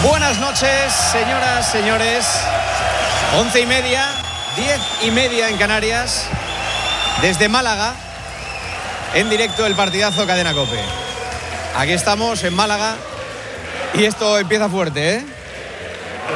Buenas noches, señoras, señores. 11:30, 10:30 en Canarias. Desde Málaga, en directo el partidazo Cadena COPE. Aquí estamos en Málaga y esto empieza fuerte, ¿eh?